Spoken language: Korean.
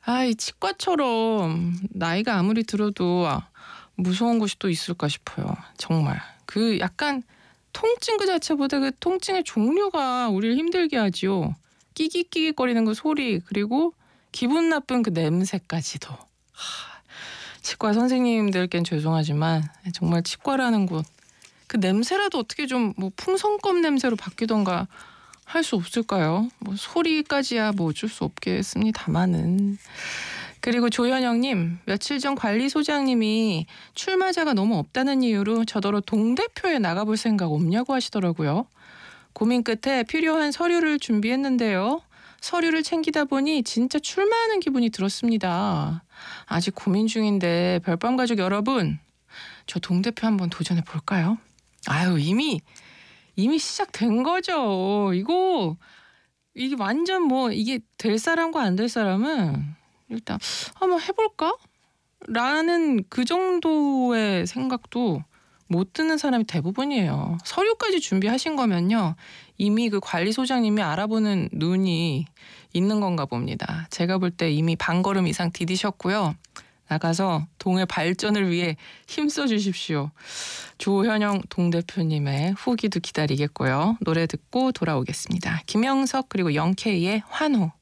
이 치과처럼 나이가 아무리 들어도 무서운 곳이 또 있을까 싶어요. 정말. 그 약간 통증 그 자체보다 그 통증의 종류가 우리를 힘들게 하지요. 끼깃끼깃거리는 그 소리 그리고 기분 나쁜 그 냄새까지도. 치과 선생님들께는 죄송하지만 정말 치과라는 곳 그 냄새라도 어떻게 좀 뭐 풍선껌 냄새로 바뀌던가 할 수 없을까요? 뭐 소리까지야 뭐 어쩔 수 없겠습니다마는. 그리고 조현영님, 며칠 전 관리소장님이 출마자가 너무 없다는 이유로 저더러 동대표에 나가볼 생각 없냐고 하시더라고요. 고민 끝에 필요한 서류를 준비했는데요. 서류를 챙기다 보니 진짜 출마하는 기분이 들었습니다. 아직 고민 중인데 별밤 가족 여러분, 저 동대표 한번 도전해 볼까요? 이미 시작된 거죠. 이게 완전 뭐 이게 될 사람과 안 될 사람은 일단 한번 해볼까? 라는 그 정도의 생각도 못 드는 사람이 대부분이에요. 서류까지 준비하신 거면요. 이미 그 관리소장님이 알아보는 눈이 있는 건가 봅니다. 제가 볼 때 이미 반걸음 이상 디디셨고요. 나가서 동의 발전을 위해 힘써 주십시오. 조현영 동대표님의 후기도 기다리겠고요. 노래 듣고 돌아오겠습니다. 김영석 그리고 영케이의 환호.